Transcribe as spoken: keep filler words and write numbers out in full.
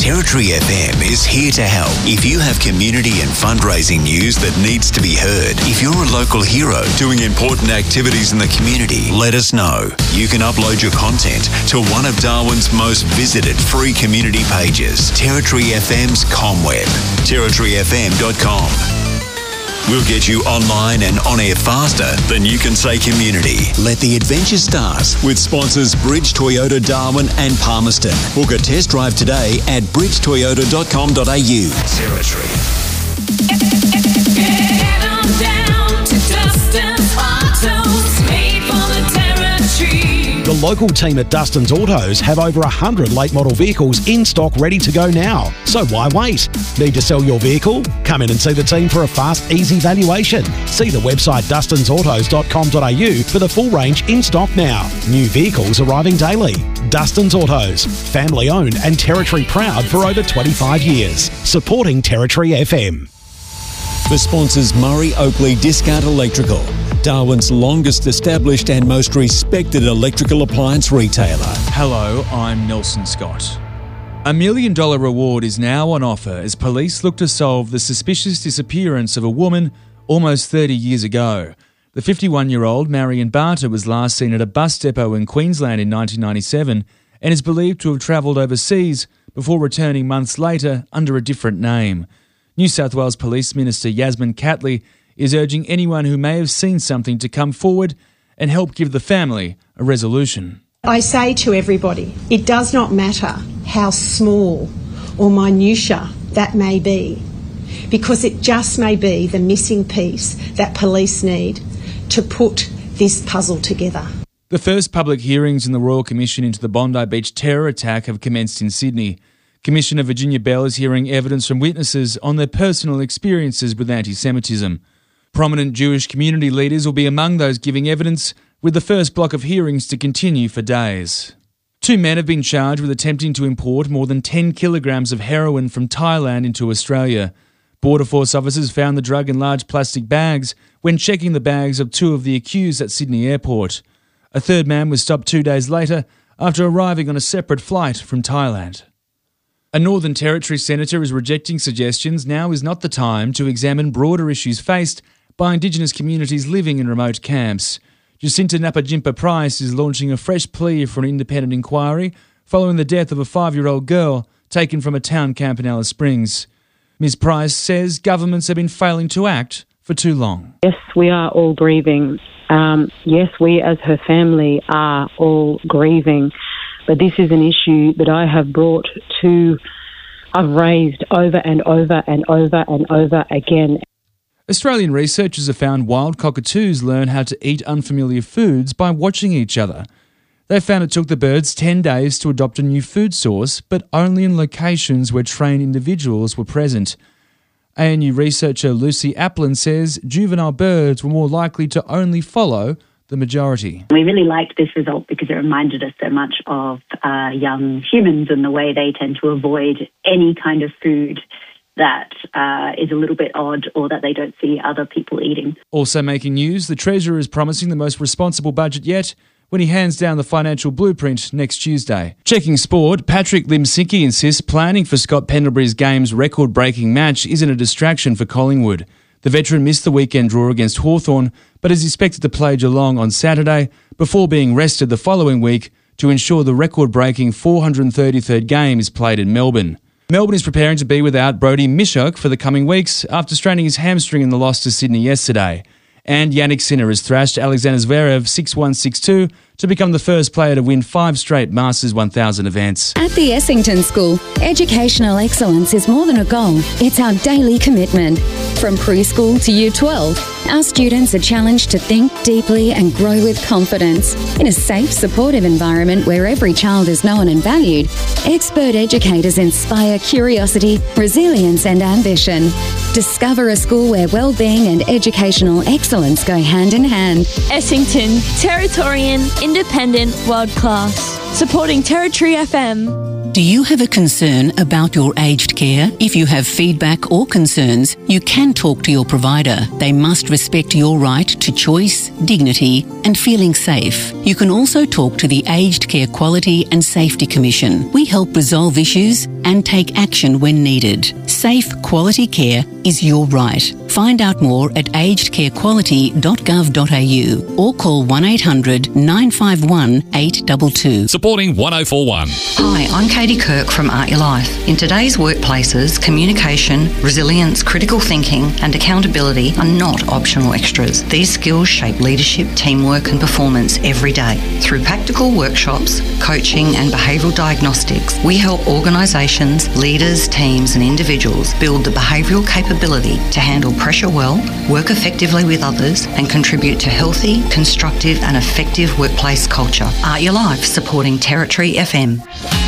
Territory F M is here to help. If you have community and fundraising news that needs to be heard, if you're a local hero doing important activities in the community, let us know. You can upload your content to one of Darwin's most visited free community pages, Territory F M's ComWeb, territory f m dot com. We'll get you online and on air faster than you can say community. Let the adventure start with sponsors Bridge Toyota Darwin and Palmerston. Book a test drive today at bridge toyota dot com dot a u. Territory. Get on down to Dustin's Autos, made for the Territory. The local team at Dustin's Autos have over one hundred late model vehicles in stock ready to go now. So why wait? Need to sell your vehicle? Come in and see the team for a fast, easy valuation. See the website dustins autos dot com dot a u for the full range in stock now. New vehicles arriving daily. Dustin's Autos, family owned and Territory proud for over twenty-five years. Supporting Territory F M. For sponsors Murray Oakley Discount Electrical, Darwin's longest established and most respected electrical appliance retailer. Hello, I'm Nelson Scott. A million dollar reward is now on offer as police look to solve the suspicious disappearance of a woman almost thirty years ago. The fifty-one-year-old Marion Barter was last seen at a bus depot in Queensland in nineteen ninety-seven and is believed to have travelled overseas before returning months later under a different name. New South Wales Police Minister Yasmin Catley is urging anyone who may have seen something to come forward and help give the family a resolution. I say to everybody, it does not matter how small or minutiae that may be, because it just may be the missing piece that police need to put this puzzle together. The first public hearings in the Royal Commission into the Bondi Beach terror attack have commenced in Sydney. Commissioner Virginia Bell is hearing evidence from witnesses on their personal experiences with anti-Semitism. Prominent Jewish community leaders will be among those giving evidence, with the first block of hearings to continue for days. Two men have been charged with attempting to import more than ten kilograms of heroin from Thailand into Australia. Border Force officers found the drug in large plastic bags when checking the bags of two of the accused at Sydney Airport. A third man was stopped two days later after arriving on a separate flight from Thailand. A Northern Territory senator is rejecting suggestions now is not the time to examine broader issues faced by Indigenous communities living in remote camps. Jacinta Napajimpa Price is launching a fresh plea for an independent inquiry following the death of a five-year-old girl taken from a town camp in Alice Springs. Miz Price says governments have been failing to act for too long. Yes, we are all grieving. Um, yes, we as her family are all grieving. But this is an issue that I have brought to, I've raised over and over and over and over again. Australian researchers have found wild cockatoos learn how to eat unfamiliar foods by watching each other. They found it took the birds ten days to adopt a new food source, but only in locations where trained individuals were present. A N U researcher Lucy Applin says juvenile birds were more likely to only follow the majority. We really liked this result because it reminded us so much of uh, young humans and the way they tend to avoid any kind of food that uh, is a little bit odd or that they don't see other people eating. Also making news, the Treasurer is promising the most responsible budget yet when he hands down the financial blueprint next Tuesday. Checking sport, Patrick Limsinki insists planning for Scott Pendlebury's game's record-breaking match isn't a distraction for Collingwood. The veteran missed the weekend draw against Hawthorn, but is expected to play Geelong on Saturday before being rested the following week to ensure the record-breaking four hundred thirty-third game is played in Melbourne. Melbourne is preparing to be without Brody Mishok for the coming weeks after straining his hamstring in the loss to Sydney yesterday. And Yannick Sinner has thrashed Alexander Zverev six one six two to become the first player to win five straight Masters one thousand events. At the Essington School, educational excellence is more than a goal, it's our daily commitment. From preschool to year twelve, our students are challenged to think deeply and grow with confidence. In a safe, supportive environment where every child is known and valued, expert educators inspire curiosity, resilience and ambition. Discover a school where well-being and educational excellence go hand in hand. Essington, Territorian, independent, world class. Supporting Territory F M. Do you have a concern about your aged care? If you have feedback or concerns, you can talk to your provider. They must respect your right to choice, dignity, and feeling safe. You can also talk to the Aged Care Quality and Safety Commission. We help resolve issues and take action when needed. Safe, quality care is your right. Find out more at aged care quality dot gov dot a u or call one eight hundred nine five one eight two two. Supporting one oh four one. Hi, I'm Katie Kirk from Art Your Life. In today's workplaces, communication, resilience, critical thinking and accountability are not optional extras. These skills shape leadership, teamwork and performance every day. Through practical workshops, coaching and behavioural diagnostics, we help organisations, leaders, teams and individuals build the behavioural capability to handle pressure well, work effectively with others and contribute to healthy, constructive and effective workplace culture. Art Your Life, supporting Territory F M.